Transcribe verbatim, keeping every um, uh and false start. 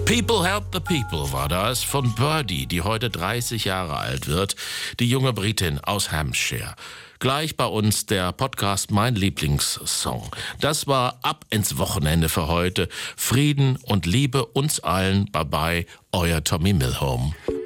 People Help the People war das von Birdie, die heute dreißig Jahre alt wird, die junge Britin aus Hampshire. Gleich bei uns der Podcast Mein Lieblingssong. Das war Ab ins Wochenende für heute. Frieden und Liebe uns allen. Bye bye, euer Tommy Milhome.